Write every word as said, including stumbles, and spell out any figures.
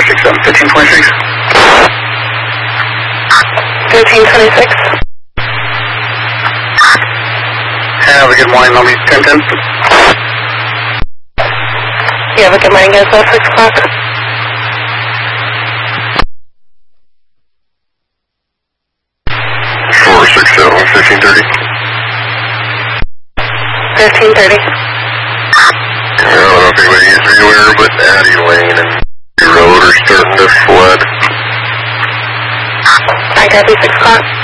six seven, fifteen twenty-six. thirteen twenty-six. Have a good morning, I'll be ten ten. You have a good morning, guys, about six o'clock. four six seven, fifteen thirty. thirteen thirty. I don't think we use anywhere but Addy Lane and the road are starting to flood. I copy six o'clock.